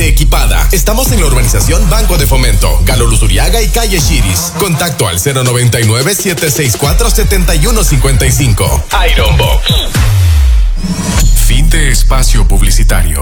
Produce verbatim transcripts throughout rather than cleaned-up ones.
equipada. Estamos en la urbanización Banco de Fomento, Galo Luzuriaga y calle Chiris. Contacto al cero noventa y nueve, siete seis cuatro, siete uno cinco cinco. Iron Box. Fin de espacio publicitario.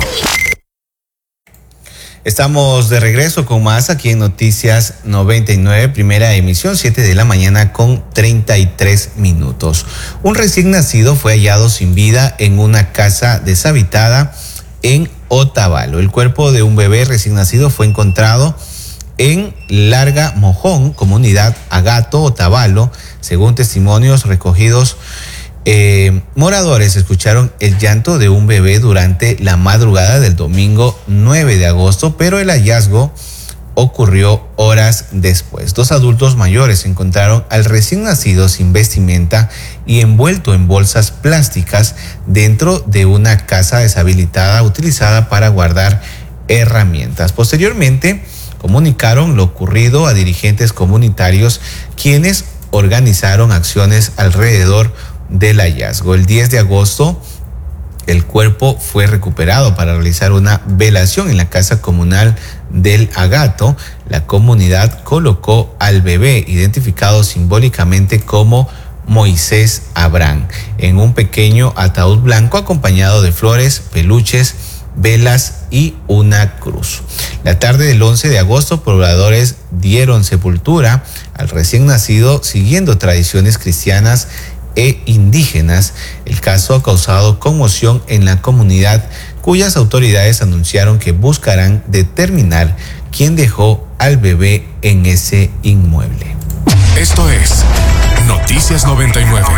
Estamos de regreso con más aquí en Noticias noventa y nueve, primera emisión, siete de la mañana con treinta y tres minutos. Un recién nacido fue hallado sin vida en una casa deshabitada en Otavalo. El cuerpo de un bebé recién nacido fue encontrado en Larga Mojón, comunidad Agato, Otavalo. Según testimonios recogidos, Eh, moradores escucharon el llanto de un bebé durante la madrugada del domingo nueve de agosto, pero el hallazgo ocurrió horas después. Dos adultos mayores encontraron al recién nacido sin vestimenta y envuelto en bolsas plásticas dentro de una casa deshabilitada utilizada para guardar herramientas. Posteriormente, comunicaron lo ocurrido a dirigentes comunitarios, quienes organizaron acciones alrededor del hallazgo. El diez de agosto, el cuerpo fue recuperado para realizar una velación en la casa comunal del Agato. La comunidad colocó al bebé, identificado simbólicamente como Moisés Abrán, en un pequeño ataúd blanco acompañado de flores, peluches, velas y una cruz. La tarde del once de agosto, pobladores dieron sepultura al recién nacido siguiendo tradiciones cristianas e indígenas. El caso ha causado conmoción en la comunidad, cuyas autoridades anunciaron que buscarán determinar quién dejó al bebé en ese inmueble. Esto es Noticias noventa y nueve.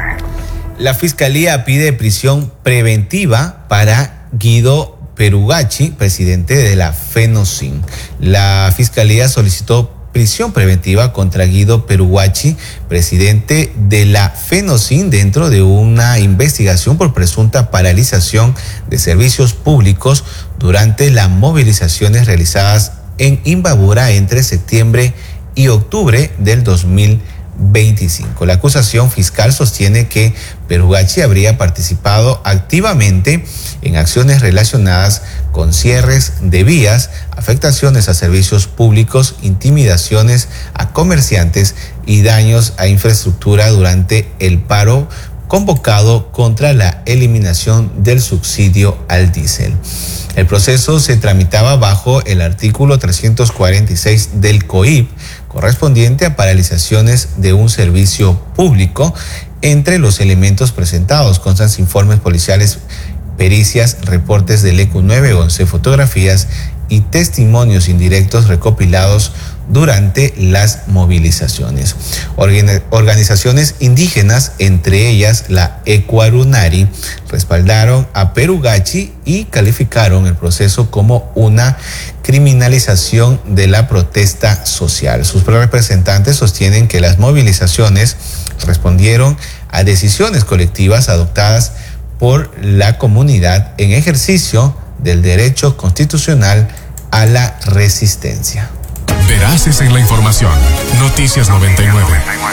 La Fiscalía pide prisión preventiva para Guido Perugachi, presidente de la FENOCIN. La Fiscalía solicitó prisión preventiva contra Guido Perugachi, presidente de la FENOCIN, dentro de una investigación por presunta paralización de servicios públicos durante las movilizaciones realizadas en Imbabura entre septiembre y octubre del dos mil veinticinco. La acusación fiscal sostiene que Perugachi habría participado activamente en acciones relacionadas con cierres de vías, afectaciones a servicios públicos, intimidaciones a comerciantes y daños a infraestructura durante el paro convocado contra la eliminación del subsidio al diésel. El proceso se tramitaba bajo el artículo trescientos cuarenta y seis del C O I P, correspondiente a paralizaciones de un servicio público. Entre los elementos presentados constan informes policiales, pericias, reportes del E Q nueve once, fotografías y testimonios indirectos recopilados durante las movilizaciones. Organ- organizaciones indígenas, entre ellas la Ecuarunari, respaldaron a Perugachi y calificaron el proceso como una criminalización de la protesta social. Sus representantes sostienen que las movilizaciones respondieron a decisiones colectivas adoptadas por la comunidad en ejercicio del derecho constitucional a la resistencia. Veraces en la información. Noticias noventa y nueve.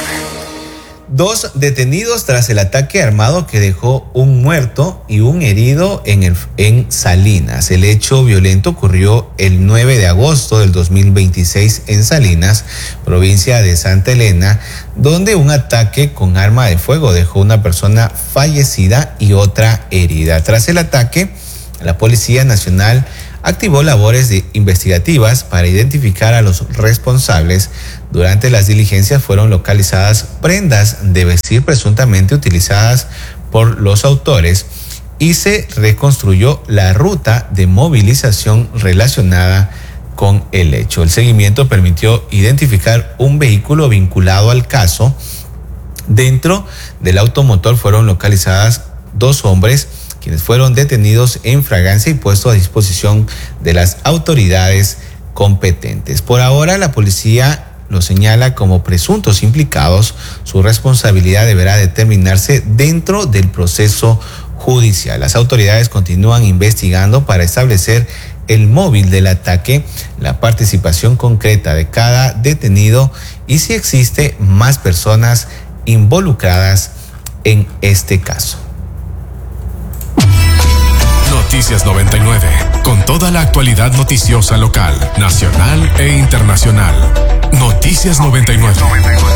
Dos detenidos tras el ataque armado que dejó un muerto y un herido en, el, en Salinas. El hecho violento ocurrió el nueve de agosto del dos mil veintiséis en Salinas, provincia de Santa Elena, donde un ataque con arma de fuego dejó una persona fallecida y otra herida. Tras el ataque, la Policía Nacional activó labores de investigativas para identificar a los responsables. Durante las diligencias fueron localizadas prendas de vestir presuntamente utilizadas por los autores y se reconstruyó la ruta de movilización relacionada con el hecho. El seguimiento permitió identificar un vehículo vinculado al caso. Dentro del automotor fueron localizadas dos hombres, quienes fueron detenidos en flagrancia y puestos a disposición de las autoridades competentes. Por ahora, la policía los señala como presuntos implicados. Su responsabilidad deberá determinarse dentro del proceso judicial. Las autoridades continúan investigando para establecer el móvil del ataque, la participación concreta de cada detenido y si existe más personas involucradas en este caso. Noticias noventa y nueve, con toda la actualidad noticiosa local, nacional e internacional. Noticias noventa y nueve.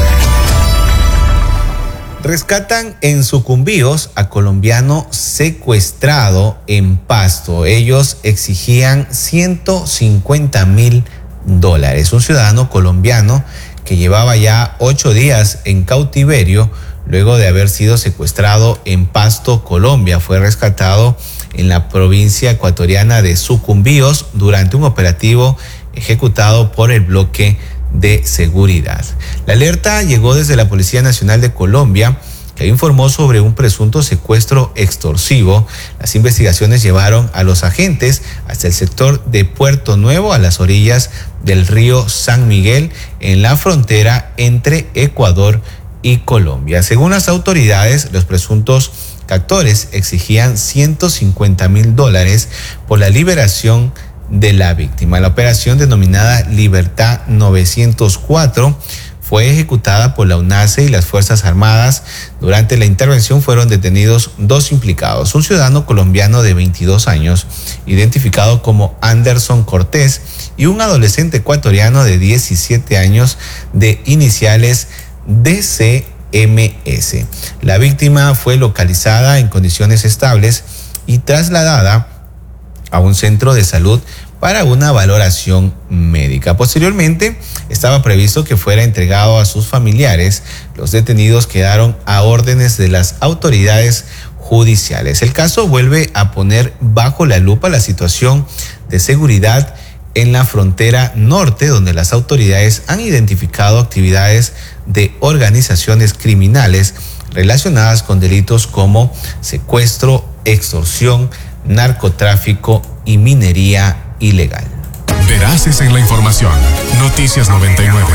Rescatan en Sucumbíos a colombiano secuestrado en Pasto. Ellos exigían ciento cincuenta mil dólares. Un ciudadano colombiano que llevaba ya ocho días en cautiverio luego de haber sido secuestrado en Pasto, Colombia, fue rescatado en la provincia ecuatoriana de Sucumbíos durante un operativo ejecutado por el bloque de seguridad. La alerta llegó desde la Policía Nacional de Colombia, que informó sobre un presunto secuestro extorsivo. Las investigaciones llevaron a los agentes hasta el sector de Puerto Nuevo, a las orillas del río San Miguel, en la frontera entre Ecuador y Colombia. Según las autoridades, los presuntos captores exigían ciento cincuenta mil dólares por la liberación de la víctima. La operación, denominada Libertad novecientos cuatro, fue ejecutada por la UNACE y las Fuerzas Armadas. Durante la intervención fueron detenidos dos implicados, un ciudadano colombiano de veintidós años, identificado como Anderson Cortés, y un adolescente ecuatoriano de diecisiete años, de iniciales D C M S. La víctima fue localizada en condiciones estables y trasladada a un centro de salud para una valoración médica. Posteriormente, estaba previsto que fuera entregado a sus familiares. Los detenidos quedaron a órdenes de las autoridades judiciales. El caso vuelve a poner bajo la lupa la situación de seguridad en la frontera norte, donde las autoridades han identificado actividades de organizaciones criminales relacionadas con delitos como secuestro, extorsión, narcotráfico y minería ilegal. Veraces en la información. Noticias noventa y nueve.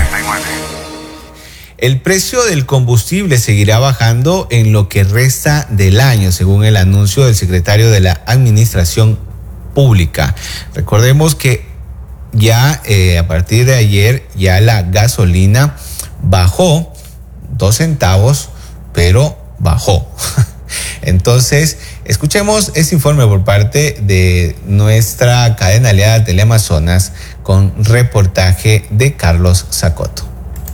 El precio del combustible seguirá bajando en lo que resta del año, según el anuncio del secretario de la Administración Pública. Recordemos que ya eh, a partir de ayer ya la gasolina bajó dos centavos, pero bajó. Entonces, escuchemos este informe por parte de nuestra cadena aliada Teleamazonas con reportaje de Carlos Zacoto.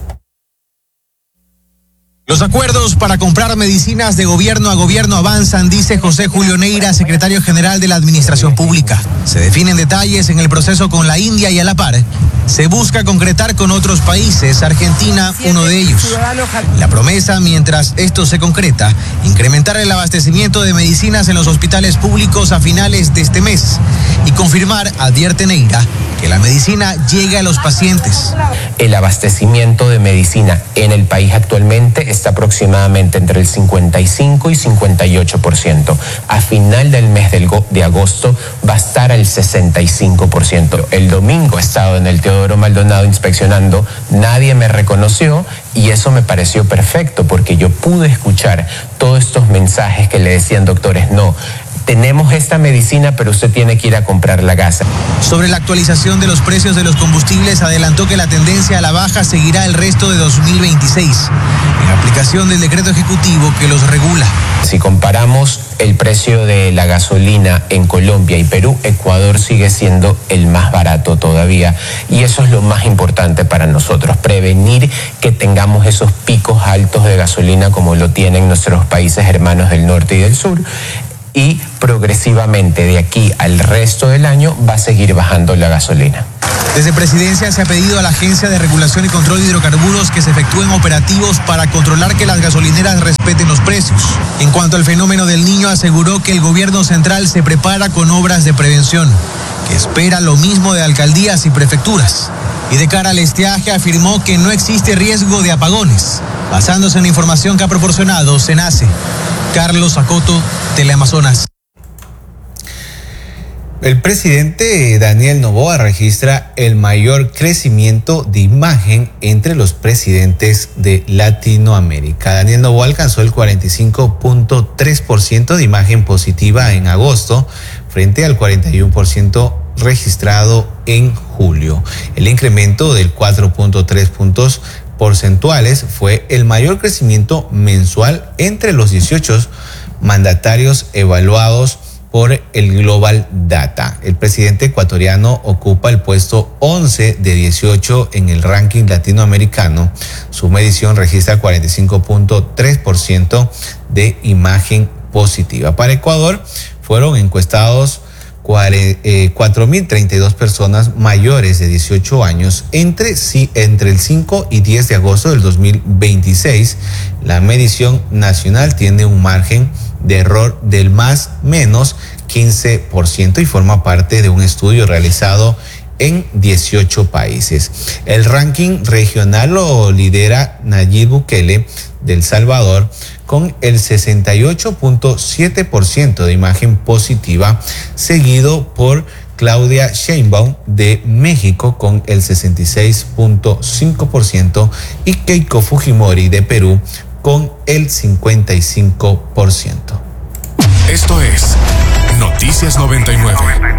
Los acuerdos para comprar medicinas de gobierno a gobierno avanzan, dice José Julio Neira, secretario general de la Administración Pública. Se definen detalles en el proceso con la India y a la par se busca concretar con otros países, Argentina uno de ellos. La promesa, mientras esto se concreta, incrementar el abastecimiento de medicinas en los hospitales públicos a finales de este mes y confirmar, advierte Neira, que la medicina llegue a los pacientes. El abastecimiento de medicina en el país actualmente está aproximadamente entre el cincuenta y cinco y cincuenta y ocho por ciento. A final del mes de agosto va a estar al sesenta y cinco por ciento. El domingo he estado en el Teodoro Maldonado inspeccionando, nadie me reconoció y eso me pareció perfecto porque yo pude escuchar todos estos mensajes que le decían doctores, no, tenemos esta medicina, pero usted tiene que ir a comprar la gasa. Sobre la actualización de los precios de los combustibles, adelantó que la tendencia a la baja seguirá el resto de dos mil veintiséis, en aplicación del decreto ejecutivo que los regula. Si comparamos el precio de la gasolina en Colombia y Perú, Ecuador sigue siendo el más barato todavía. Y eso es lo más importante para nosotros, prevenir que tengamos esos picos altos de gasolina como lo tienen nuestros países hermanos del norte y del sur. Y progresivamente de aquí al resto del año va a seguir bajando la gasolina. Desde Presidencia se ha pedido a la Agencia de Regulación y Control de Hidrocarburos que se efectúen operativos para controlar que las gasolineras respeten los precios. En cuanto al fenómeno del Niño, aseguró que el gobierno central se prepara con obras de prevención, que espera lo mismo de alcaldías y prefecturas. Y de cara al estiaje afirmó que no existe riesgo de apagones, basándose en la información que ha proporcionado SENACE. Carlos Zacoto, Teleamazonas. El presidente Daniel Noboa registra el mayor crecimiento de imagen entre los presidentes de Latinoamérica. Daniel Noboa alcanzó el cuarenta y cinco punto tres por ciento de imagen positiva en agosto, frente al cuarenta y uno por ciento registrado en julio. El incremento del cuatro punto tres puntos porcentuales fue el mayor crecimiento mensual entre los dieciocho mandatarios evaluados por el Global Data. El presidente ecuatoriano ocupa el puesto once de dieciocho en el ranking latinoamericano. Su medición registra cuarenta y cinco punto tres por ciento de imagen positiva. Para Ecuador fueron encuestados cuatro mil treinta y dos personas mayores de dieciocho años entre, entre el cinco y diez de agosto del dos mil veintiséis. La medición nacional tiene un margen de error del más menos quince por ciento y forma parte de un estudio realizado en dieciocho países. El ranking regional lo lidera Nayib Bukele de El Salvador con el sesenta y ocho punto siete por ciento de imagen positiva, seguido por Claudia Sheinbaum de México con el sesenta y seis punto cinco por ciento y Keiko Fujimori de Perú con el cincuenta y cinco por ciento. Esto es Noticias noventa y nueve.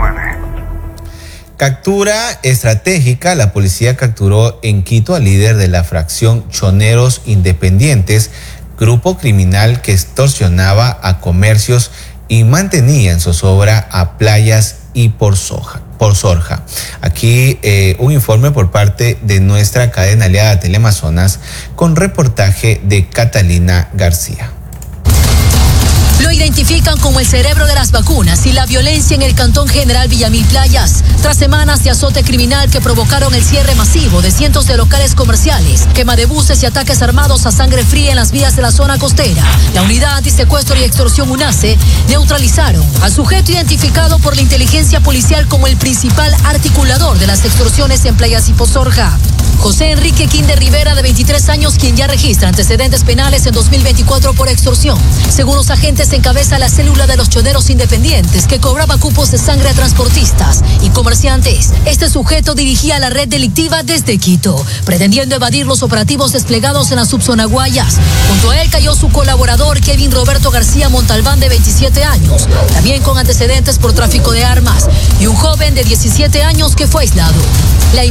Captura estratégica. La policía capturó en Quito al líder de la fracción Choneros Independientes, grupo criminal que extorsionaba a comercios y mantenía en zozobra a playas y por soja, por Sorja. Aquí eh, un informe por parte de nuestra cadena aliada Teleamazonas con reportaje de Catalina García. Lo identifican como el cerebro de las vacunas y la violencia en el Cantón General Villamil Playas, tras semanas de azote criminal que provocaron el cierre masivo de cientos de locales comerciales, quema de buses y ataques armados a sangre fría en las vías de la zona costera. La unidad antisecuestro y extorsión UNACE neutralizaron al sujeto identificado por la inteligencia policial como el principal articulador de las extorsiones en Playas y Pozorja. José Enrique Quinde Rivera, de veintitrés años, quien ya registra antecedentes penales en dos mil veinticuatro por extorsión. Según los agentes, encabeza la célula de los Choneros Independientes, que cobraba cupos de sangre a transportistas y comerciantes. Este sujeto dirigía la red delictiva desde Quito, pretendiendo evadir los operativos desplegados en la subzona Guayas. Junto a él cayó su colaborador Kevin Roberto García Montalbán, de veintisiete años, también con antecedentes por tráfico de armas, y un joven de diecisiete años que fue aislado. La